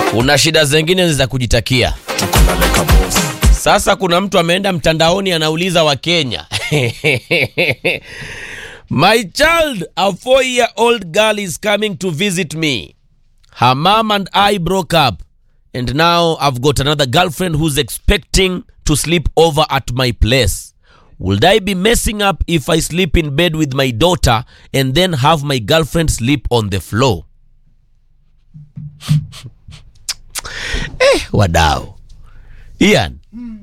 Una shida zingine za kujitakia. Sasa kuna mtu ameenda mtandaoni anauliza wa Kenya. My child, a 4-year-old girl is coming to visit me. Her mom and I broke up. And now I've got another girlfriend who's expecting to sleep over at my place. Would I be messing up if I sleep in bed with my daughter and then have my girlfriend sleep on the floor? Wadau. Ian.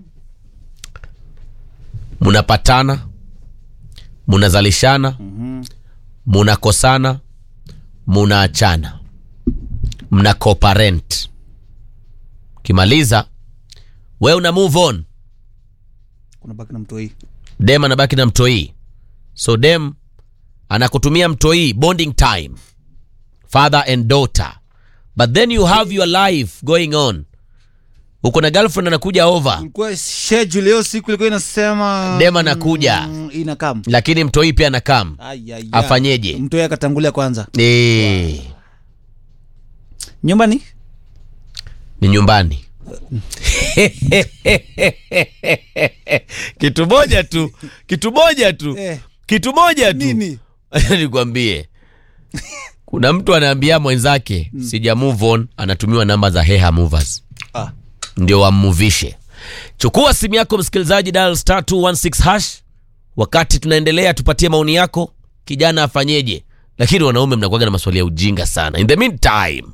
Munapatana, munazalishana, munakosana, munaachana, mna co-parent. Kimaliza, wewe una move on. Unabaki na mtoi. Dem anabaki na mtoi. So dem anakutumia mtoi bonding time, father and daughter. But then you have your life going on. Uko na girlfriend anakuja over. Ilikuwa schedule leo siku ilikuwa inasema dem anakuja. Inakam. Lakini mtoi pia anakam. Afanyeje? Mtoi akatangulia kwanza. Nyumbani? Ni nyumbani. Kitu moja tu. Kitu moja tu. Nini? Nikwambie. Kuna mtu anaambia mwenzake sija move on, anatumiwa namba za Heha Movers. Ndio wamuvishe. Chukua simu yako msikilizaji, dial *216#. Wakati tunaendelea tupatie maoni yako, kijana afanyeje? Lakini wanaume mnakuaga na maswali ya ujinga sana. In the meantime,